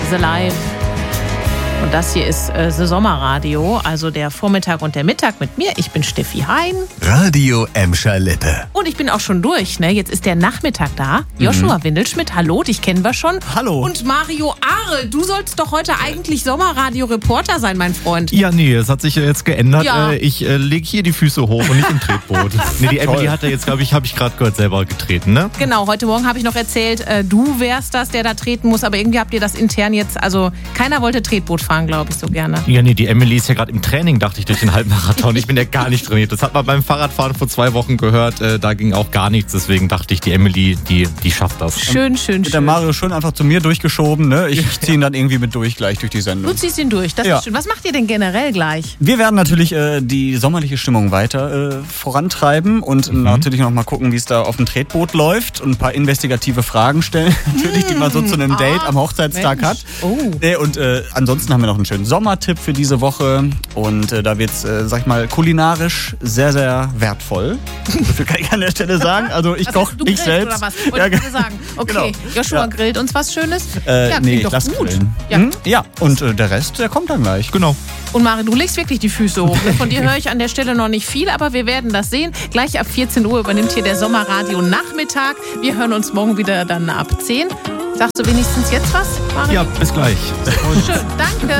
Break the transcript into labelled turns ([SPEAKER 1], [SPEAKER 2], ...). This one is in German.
[SPEAKER 1] The Live. Und das hier ist The Sommerradio, also der Vormittag und der Mittag mit mir. Ich bin Steffi Hein.
[SPEAKER 2] Radio Emscher Lippe.
[SPEAKER 1] Und ich bin auch schon durch, ne? Jetzt ist der Nachmittag da. Joshua Windelschmidt, hallo, dich kennen wir schon.
[SPEAKER 3] Hallo.
[SPEAKER 1] Und Mario Aare, du sollst doch heute eigentlich Sommerradio-Reporter sein, mein Freund.
[SPEAKER 3] Ja, nee, es hat sich jetzt geändert.
[SPEAKER 1] Ja.
[SPEAKER 3] Ich lege hier die Füße hoch und nicht im Tretboot. Nee, die Emily hat ja jetzt, glaube ich, habe ich gerade gehört, selber getreten, ne?
[SPEAKER 1] Genau, heute Morgen habe ich noch erzählt, du wärst das, der da treten muss, aber irgendwie habt ihr das intern jetzt, also keiner wollte Tretboot fahren, glaube ich, so gerne.
[SPEAKER 3] Ja, nee, die Emily ist ja gerade im Training, dachte ich, durch den Halbmarathon. Ich bin ja gar nicht trainiert. Das hat man beim Fahrradfahren vor 2 Wochen gehört. Da ging auch gar nichts. Deswegen dachte ich, die Emily, die schafft das.
[SPEAKER 1] Schön.
[SPEAKER 4] Wird der Mario schon einfach zu mir durchgeschoben, ne? Ich ziehe ihn dann irgendwie mit durch gleich durch die Sendung.
[SPEAKER 1] Du ziehst ihn durch, das ist schön. Was macht ihr denn generell gleich?
[SPEAKER 4] Wir werden natürlich die sommerliche Stimmung weiter vorantreiben und natürlich noch mal gucken, wie es da auf dem Tretboot läuft und ein paar investigative Fragen stellen, natürlich, die man so zu einem Date am Hochzeitstag hat.
[SPEAKER 1] Oh.
[SPEAKER 4] Und ansonsten haben wir noch einen schönen Sommertipp für diese Woche und da wird's, sag ich mal, kulinarisch sehr, sehr wertvoll. So viel kann ich an der Stelle sagen. Also ich koche nicht selbst.
[SPEAKER 1] Oder was? Wollte ich sagen. Okay,
[SPEAKER 4] Genau.
[SPEAKER 1] Joshua grillt uns was Schönes. Ja,
[SPEAKER 4] nee,
[SPEAKER 1] klingt
[SPEAKER 4] ich
[SPEAKER 1] doch
[SPEAKER 4] lass
[SPEAKER 1] gut.
[SPEAKER 4] grillen.
[SPEAKER 1] Ja.
[SPEAKER 4] Ja, und der Rest, der kommt dann gleich.
[SPEAKER 3] Genau.
[SPEAKER 1] Und Mari, du legst wirklich die Füße hoch. Von dir höre ich an der Stelle noch nicht viel, aber wir werden das sehen. Gleich ab 14 Uhr übernimmt hier der Sommerradio Nachmittag. Wir hören uns morgen wieder dann ab 10. Sagst du wenigstens jetzt was, Mari?
[SPEAKER 3] Ja, bis gleich.
[SPEAKER 1] Schön, danke.